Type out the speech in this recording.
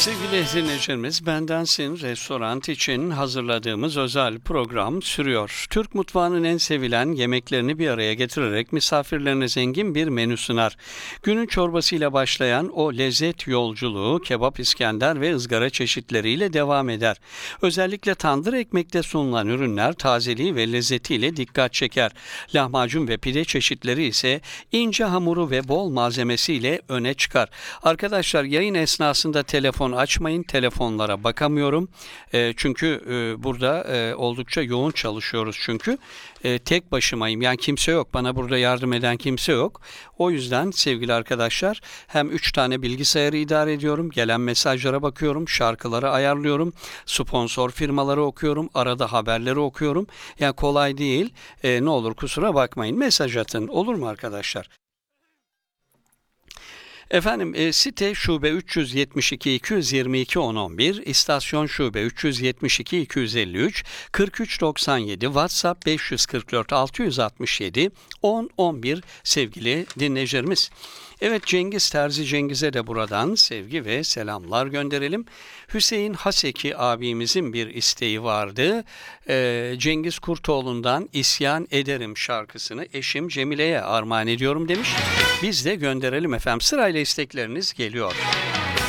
Sevgili dinleyicilerimiz, Bendensin Restoran için hazırladığımız özel program sürüyor. Türk mutfağının en sevilen yemeklerini bir araya getirerek misafirlerine zengin bir menü sunar. Günün çorbasıyla başlayan o lezzet yolculuğu kebap, iskender ve ızgara çeşitleriyle devam eder. Özellikle tandır ekmekte sunulan ürünler tazeliği ve lezzetiyle dikkat çeker. Lahmacun ve pide çeşitleri ise ince hamuru ve bol malzemesiyle öne çıkar. Arkadaşlar, yayın esnasında telefon açmayın. Telefonlara bakamıyorum. Çünkü burada oldukça yoğun çalışıyoruz çünkü. Tek başımayım. Yani kimse yok. Bana burada yardım eden kimse yok. O yüzden sevgili arkadaşlar, hem 3 tane bilgisayarı idare ediyorum. Gelen mesajlara bakıyorum. Şarkıları ayarlıyorum. Sponsor firmaları okuyorum. Arada haberleri okuyorum. Yani kolay değil. Ne olur kusura bakmayın. Mesaj atın. Olur mu arkadaşlar? Efendim, site şube 372 222 1011, istasyon şube 372 253 4397, WhatsApp 544 667 1011 sevgili dinleyicilerimiz. Evet, Cengiz Terzi Cengiz'e de buradan sevgi ve selamlar gönderelim. Hüseyin Haseki abimizin bir isteği vardı. Cengiz Kurtoğlu'ndan "İsyan Ederim" şarkısını eşim Cemile'ye armağan ediyorum demiş. Biz de gönderelim efendim. Sırayla istekleriniz geliyor.